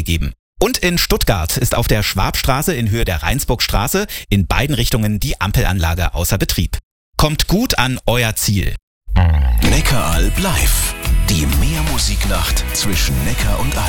gegeben. Und in Stuttgart ist auf der Schwabstraße in Höhe der Rheinsburgstraße in beiden Richtungen die Ampelanlage außer Betrieb. Kommt gut an euer Ziel. Neckaralb live. Die Meermusiknacht zwischen Neckar und Alb.